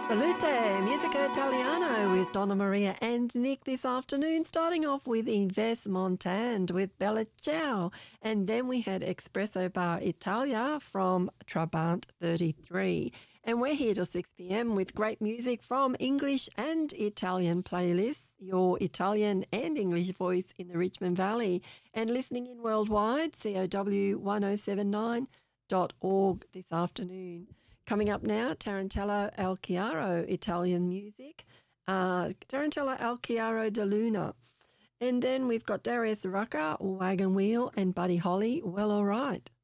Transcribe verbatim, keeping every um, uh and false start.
Salute, Musica Italiano with Donna Maria and Nick this afternoon, starting off with Inves Montand with Bella Ciao. And then we had Espresso Bar Italia from Trabant thirty-three. And we're here till six p.m. with great music from English and Italian playlists, your Italian and English voice in the Richmond Valley. And listening in worldwide, C O W ten seventy-nine dot org this afternoon. Coming up now, Tarantella Al Chiaro, Italian music, uh, Tarantella Al Chiaro de Luna. And then we've got Darius Rucker, Wagon Wheel, and Buddy Holly, Well All Right.